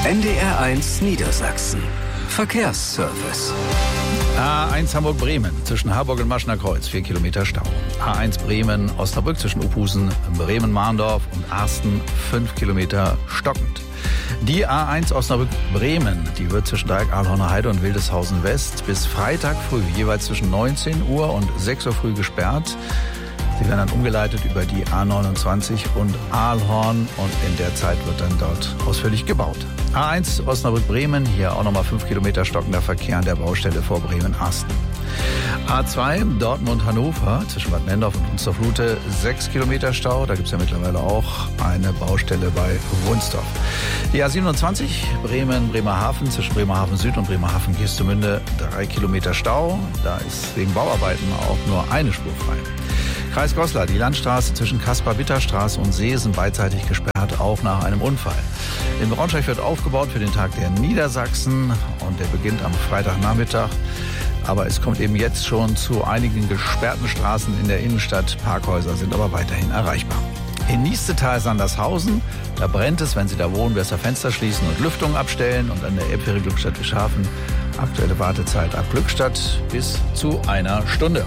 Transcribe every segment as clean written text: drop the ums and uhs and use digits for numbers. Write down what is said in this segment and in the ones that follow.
NDR1 Niedersachsen. Verkehrsservice. A1 Hamburg-Bremen zwischen Harburg und Maschner Kreuz, 4 Kilometer Stau. A1 Bremen-Osnabrück zwischen Uphusen, Bremen-Mahndorf und Arsten, 5 Kilometer stockend. Die A1 Osnabrück-Bremen, die wird zwischen Dreieck Ahlhorner Heide und Wildeshausen West bis Freitag früh jeweils zwischen 19 Uhr und 6 Uhr früh gesperrt. Sie werden dann umgeleitet über die A29 und Ahlhorn und in der Zeit wird dann dort ausführlich gebaut. A1 Osnabrück-Bremen, hier auch nochmal 5 Kilometer stockender Verkehr an der Baustelle vor Bremen-Arsten. A2 Dortmund-Hannover zwischen Bad Nendorf und Wunstorf-Lute, 6 Kilometer Stau. Da gibt es ja mittlerweile auch eine Baustelle bei Wunstorf. Die A27 Bremen-Bremerhaven zwischen Bremerhaven Süd und Bremerhaven-Geestemünde, 3 Kilometer Stau. Da ist wegen Bauarbeiten auch nur eine Spur frei. Kreis Goslar, die Landstraße zwischen Kaspar-Bitter-Straße und Seesen beidseitig gesperrt, auch nach einem Unfall. In Braunschweig wird aufgebaut für den Tag der Niedersachsen und der beginnt am Freitagnachmittag. Aber es kommt eben jetzt schon zu einigen gesperrten Straßen in der Innenstadt. Parkhäuser sind aber weiterhin erreichbar. In Niestetal-Sandershausen, da brennt es, wenn Sie da wohnen, besser Fenster schließen und Lüftung abstellen. Und an der Elbfähre Glückstadt-Wischhafen, aktuelle Wartezeit ab Glückstadt bis zu 1 Stunde.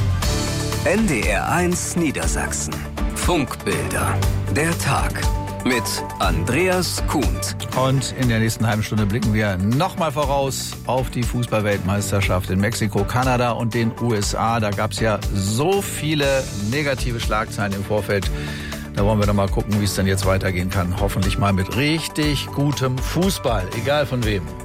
NDR1 Niedersachsen. Funkbilder. Der Tag. Mit Andreas Kuhnt. Und in der nächsten halben Stunde blicken wir nochmal voraus auf die Fußball-Weltmeisterschaft in Mexiko, Kanada und den USA. Da gab es ja so viele negative Schlagzeilen im Vorfeld. Da wollen wir noch mal gucken, wie es dann jetzt weitergehen kann. Hoffentlich mal mit richtig gutem Fußball, egal von wem.